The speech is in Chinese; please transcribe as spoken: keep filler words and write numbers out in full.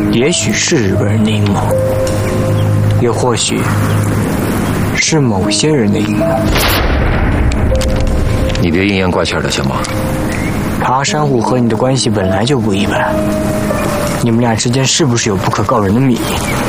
也许是日本人的阴谋，也或许是某些人的阴谋。 你别阴阳怪气的行吗？ 爬山虎和你的关系本来就不一般，你们俩之间是不是有不可告人的秘密？